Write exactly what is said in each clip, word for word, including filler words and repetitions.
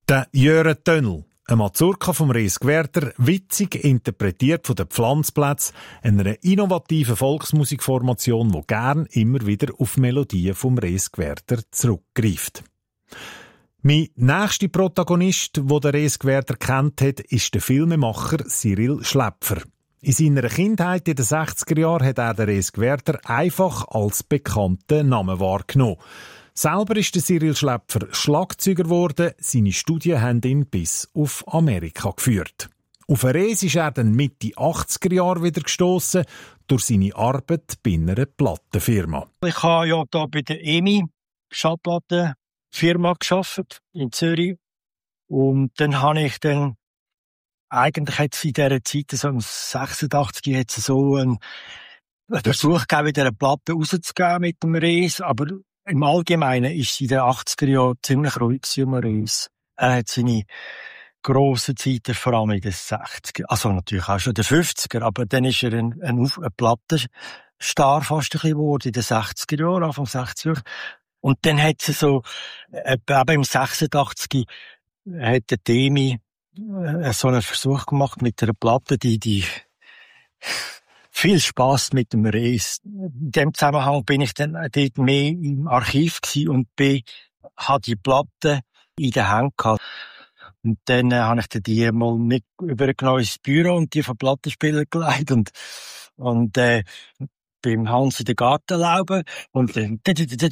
Der Jöre Tönnel, ein Mazurka vom Res Gwerder, witzig interpretiert von den Pflanzplätzen, einer innovativen Volksmusikformation, die gern immer wieder auf Melodien vom Res Gwerder zurückgreift. Mein nächster Protagonist, den der Res Gwerder kennt hat, ist der Filmemacher Cyril Schläpfer. In seiner Kindheit in den sechziger Jahren hat er den Res Gwerder einfach als bekannten Namen wahrgenommen. Selber ist der Cyril Schläpfer Schlagzeuger geworden. Seine Studien haben ihn bis auf Amerika geführt. Auf den Res ist er dann Mitte achtziger Jahre wieder gestossen durch seine Arbeit bei einer Plattenfirma. Ich habe ja da bei der E M I Schallplattenfirma gearbeitet in Zürich. Und dann habe ich dann, eigentlich hat es in dieser Zeit, so im sechsundachtzig, hat es so einen Versuch gegeben, wieder eine Platte rauszugeben mit dem Res, aber im Allgemeinen ist es in den achtziger Jahren ziemlich ruhig um den Res. Er hat seine grossen Zeiten, vor allem in den sechziger, also natürlich auch schon in den fünfziger, aber dann ist er ein, ein, ein Plattenstar fast ein bisschen geworden in den sechziger Jahren, Anfang sechziger Jahre. Und dann hat sie so, eben im sechsundachtzig hat der Demi so einen Versuch gemacht mit einer Platte, die, die, viel Spass mit dem Res. In dem Zusammenhang bin ich dann dort mehr im Archiv gewesen und bin, hatte die Platte in der Hand gehabt. Und dann äh, habe ich die mal mit übergenommen ins Büro und die von Plattenspieler gelegt und, und, äh, beim Hans in der Gartenlaube und dann,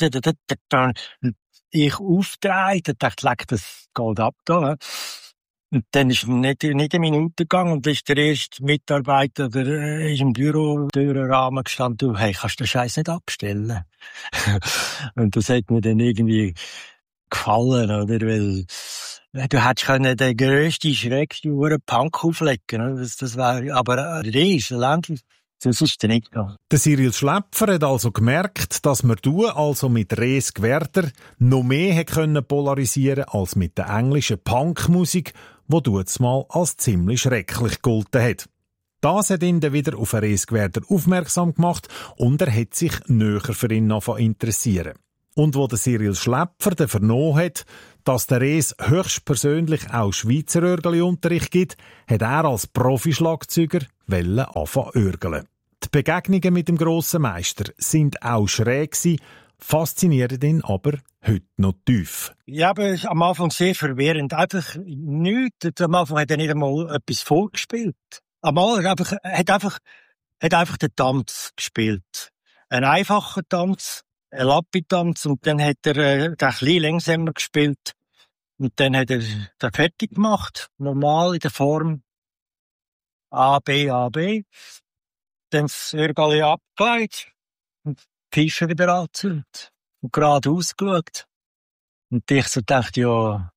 ich aufgedreht und dachte, leck, das geht ab da. Und dann ist nicht, nicht eine Minute gegangen und ist der erste Mitarbeiter, der äh, ist im Büro durch den Rahmen gestanden, du, hey, kannst du den Scheiß nicht abstellen? Und das hat mir dann irgendwie gefallen, oder? Weil, du hättest können den grössten, schrägsten Uhren Punk auflegen, oder? Das, das wäre, aber äh, der ist, der Ländler, das ist der nicht gegangen. Der Cyril Schläpfer hat also gemerkt, dass man du also mit Res Gwerder noch mehr hätte können polarisieren als mit der englischen Punkmusik, wo du jetzt mal als ziemlich schrecklich gegolten hat. Das hat ihn dann wieder auf Res Gwerder aufmerksam gemacht und er hat sich näher für ihn angefangen interessieren. Und wo der Cyril Schläpfer dann vernommen hat, dass der Res höchstpersönlich auch Schweizer Örgeli-Unterricht gibt, hat er als Profischlagzeuger anfangen örgeln. Die Begegnungen mit dem grossen Meister sind auch schräg gewesen, faszinieren ihn aber heute noch tief. Ja, aber am Anfang sehr verwirrend. Einfach nichts. Am Anfang hat er nicht einmal etwas vorgespielt. Am Anfang einfach, hat einfach, hat einfach den Tanz gespielt. Ein einfacher Tanz, ein Lappi-Tanz, und dann hat er äh, den ein bisschen langsamer gespielt. Und dann hat er den fertig gemacht. Normal in der Form A, B, A, B. Dann das Örgeli abgelegt. Und die Fische wieder angezündet. Und gerade ausgeschaut. Und ich so dachte, ja,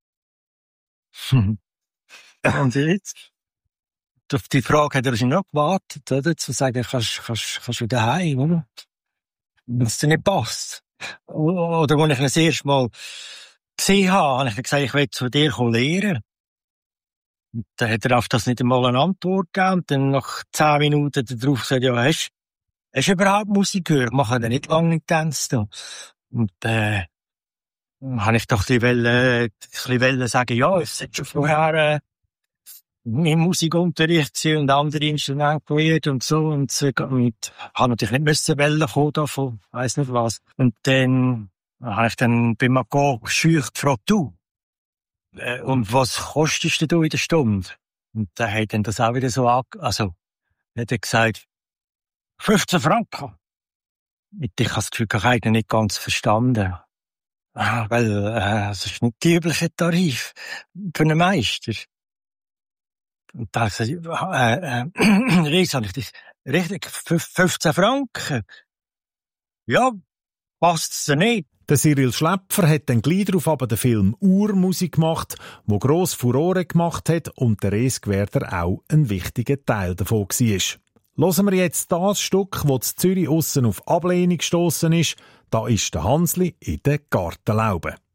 und jetzt? Auf die Frage hat er sich noch gewartet, oder? Zu sagen, kannst, kannst, kannst wieder heim, oder? Wenn es dir nicht passt. Oder als ich ihn das erste Mal gesehen habe, habe ich gesagt, ich will zu dir lernen. Und dann hat er auf das nicht einmal eine Antwort gegeben. Und dann nach zehn Minuten darauf gesagt, ja, hast, hast du überhaupt Musik gehört? Mach ich nicht lange nicht tanzen. Und, äh, habe ich doch ein bisschen, äh, ein bisschen sagen, ja, es hat schon vorher, äh, im Musikunterricht gewesen und andere Instrumente gelernt und so, und, so, und habe natürlich nicht müssen Wellen kommen davon, weiss nicht was. Und dann habe ich dann beim Mago gescheucht gefragt, du, äh, und was kostest du in der Stunde? Und dann hat dann das auch wieder so ange... Also, hat er gesagt, fünfzehn Franken. Und ich habe das Gefühl, ich habe ihn nicht ganz verstanden. Ah, weil, äh, das ist nicht der übliche Tarif für einen Meister. Und da habe ich gesagt, äh, äh, Res, habe ich das richtig, fünfzehn Franken? Ja, passt's dir nicht? Der Cyril Schläpfer hat dann gleich darauf aber den Film Urmusik gemacht, wo gross Furore gemacht hat und der Res Gwerder auch ein wichtiger Teil davon war. Hören wir jetzt das Stück, das in Zürich aussen auf Ablehnung gestossen ist. Da ist der Hansli in der Gartenlaube.